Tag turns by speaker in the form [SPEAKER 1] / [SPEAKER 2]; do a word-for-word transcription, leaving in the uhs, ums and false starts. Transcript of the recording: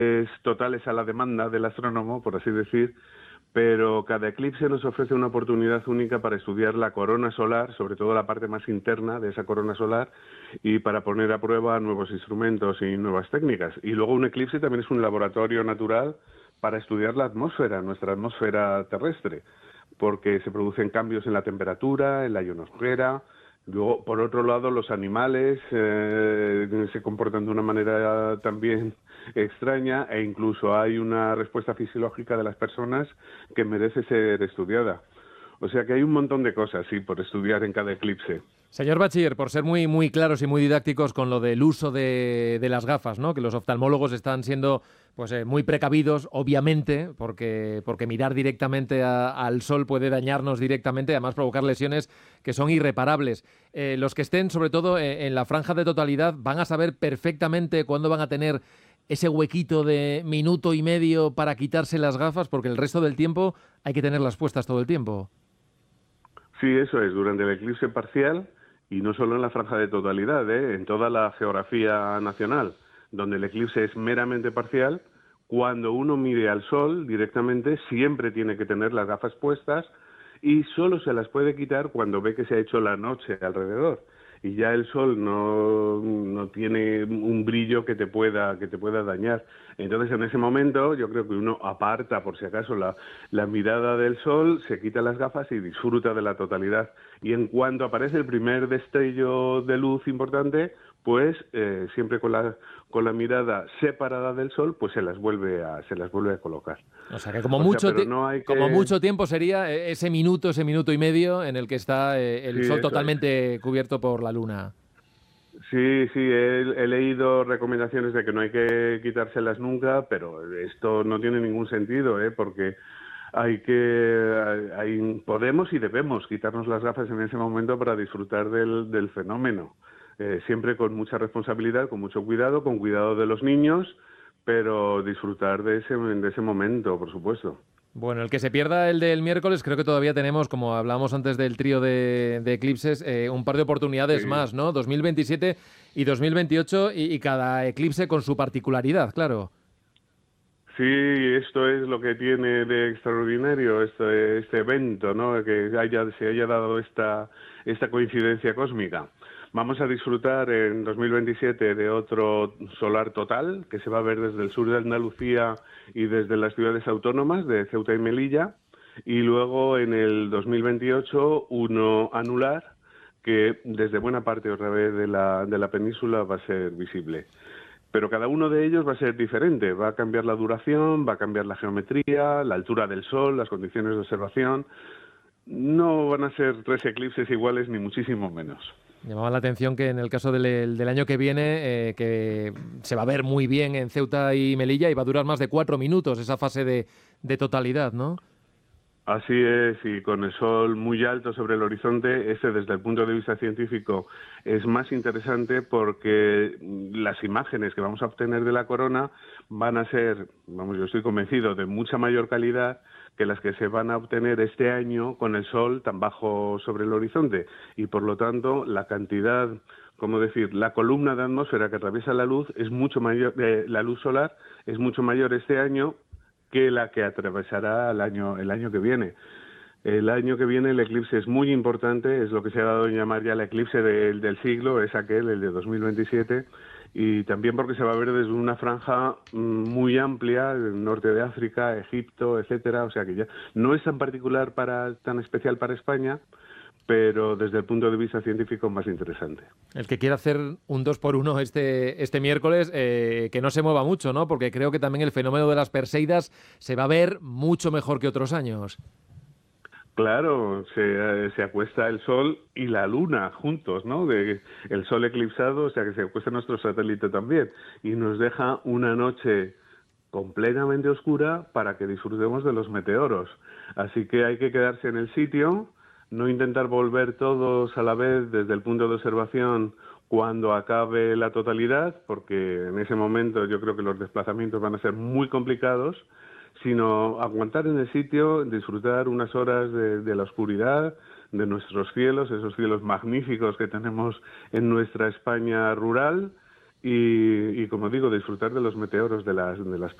[SPEAKER 1] totales a la demanda del astrónomo, por así decir, pero cada eclipse nos ofrece una oportunidad única para estudiar la corona solar, sobre todo la parte más interna de esa corona solar, y para poner a prueba nuevos instrumentos y nuevas técnicas. Y luego un eclipse también es un laboratorio natural para estudiar la atmósfera, nuestra atmósfera terrestre, porque se producen cambios en la temperatura, en la ionosfera. Luego, por otro lado, los animales eh, se comportan de una manera también extraña, e incluso hay una respuesta fisiológica de las personas que merece ser estudiada. O sea que hay un montón de cosas, sí, por estudiar en cada eclipse.
[SPEAKER 2] Señor Bachiller, por ser muy, muy claros y muy didácticos con lo del uso de, de las gafas, ¿no? Que los oftalmólogos están siendo pues eh, muy precavidos, obviamente, porque, porque mirar directamente a, al sol puede dañarnos directamente, además provocar lesiones que son irreparables. Eh, los que estén, sobre todo, eh, en la franja de totalidad, van a saber perfectamente cuándo van a tener ese huequito de minuto y medio para quitarse las gafas, porque el resto del tiempo hay que tenerlas puestas todo el tiempo.
[SPEAKER 1] Sí, eso es, durante el eclipse parcial, y no solo en la franja de totalidad, ¿eh? En toda la geografía nacional, donde el eclipse es meramente parcial, cuando uno mire al sol directamente siempre tiene que tener las gafas puestas y solo se las puede quitar cuando ve que se ha hecho la noche alrededor y ya el sol no, no tiene un brillo que te pueda que te pueda dañar. Entonces, en ese momento, yo creo que uno aparta, por si acaso, la, la mirada del sol, se quita las gafas y disfruta de la totalidad. Y en cuanto aparece el primer destello de luz importante, pues eh, siempre con la con la mirada separada del sol, pues se las vuelve a se las vuelve a colocar.
[SPEAKER 2] O sea que como
[SPEAKER 1] O sea,
[SPEAKER 2] mucho
[SPEAKER 1] pero
[SPEAKER 2] ti-
[SPEAKER 1] no hay
[SPEAKER 2] como
[SPEAKER 1] que...
[SPEAKER 2] mucho tiempo sería eh, ese minuto, ese minuto y medio en el que está eh,
[SPEAKER 1] Sí,
[SPEAKER 2] el sol
[SPEAKER 1] eso es.
[SPEAKER 2] totalmente cubierto por la luna.
[SPEAKER 1] Sí, sí, he, he leído recomendaciones de que no hay que quitárselas nunca, pero esto no tiene ningún sentido, ¿eh? Porque hay que, hay, podemos y debemos quitarnos las gafas en ese momento para disfrutar del, del fenómeno. Eh, siempre con mucha responsabilidad, con mucho cuidado, con cuidado de los niños, pero disfrutar de ese, de ese momento, por supuesto.
[SPEAKER 2] Bueno, el que se pierda el del miércoles, creo que todavía tenemos, como hablábamos antes del trío de, de eclipses, eh, un par de oportunidades
[SPEAKER 1] Sí.
[SPEAKER 2] más, ¿no? dos mil veintisiete y dos mil veintiocho y, y cada eclipse con su particularidad, claro.
[SPEAKER 1] Sí, esto es lo que tiene de extraordinario este, este evento, ¿no? Que haya, se haya dado esta, esta coincidencia cósmica. Vamos a disfrutar en dos mil veintisiete de otro solar total que se va a ver desde el sur de Andalucía y desde las ciudades autónomas de Ceuta y Melilla, y luego en el dos mil veintiocho uno anular que desde buena parte otra vez de la, de la península va a ser visible. Pero cada uno de ellos va a ser diferente, va a cambiar la duración, va a cambiar la geometría, la altura del sol, las condiciones de observación. No van a ser tres eclipses iguales, ni muchísimo menos.
[SPEAKER 2] Llamaba la atención que en el caso del, del año que viene, eh, que se va a ver muy bien en Ceuta y Melilla y va a durar más de cuatro minutos esa fase de, de totalidad, ¿no?
[SPEAKER 1] Así es, y con el sol muy alto sobre el horizonte, ese desde el punto de vista científico es más interesante porque las imágenes que vamos a obtener de la corona van a ser, vamos, yo estoy convencido, de mucha mayor calidad que las que se van a obtener este año con el sol tan bajo sobre el horizonte, y por lo tanto la cantidad, como decir, la columna de atmósfera que atraviesa la luz es mucho mayor, eh, la luz solar es mucho mayor este año que la que atravesará el año el año que viene. El año que viene el eclipse es muy importante, es lo que se ha dado en llamar ya el eclipse del, del siglo, es aquel, el de dos mil veintisiete, y también porque se va a ver desde una franja muy amplia, el norte de África, Egipto, etcétera, o sea que ya no es tan particular para, tan especial para España, pero desde el punto de vista científico más interesante.
[SPEAKER 2] El que quiera hacer un dos por uno este, este miércoles, eh, que no se mueva mucho, ¿no? Porque creo que también el fenómeno de las Perseidas se va a ver mucho mejor que otros años.
[SPEAKER 1] Claro, se, se acuesta el Sol y la Luna juntos, ¿no? De, el Sol eclipsado, o sea que se acuesta nuestro satélite también, y nos deja una noche completamente oscura para que disfrutemos de los meteoros. Así que hay que quedarse en el sitio, no intentar volver todos a la vez desde el punto de observación cuando acabe la totalidad, porque en ese momento yo creo que los desplazamientos van a ser muy complicados, sino aguantar en el sitio, disfrutar unas horas de, de la oscuridad, de nuestros cielos, esos cielos magníficos que tenemos en nuestra España rural, y, y como digo, disfrutar de los meteoros de las, de las